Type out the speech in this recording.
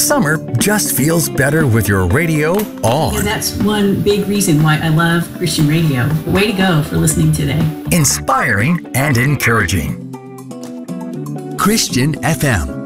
Summer just feels better with your radio on. And that's one big reason why I love Christian radio. Way to go for listening today. Inspiring and encouraging. Christian FM.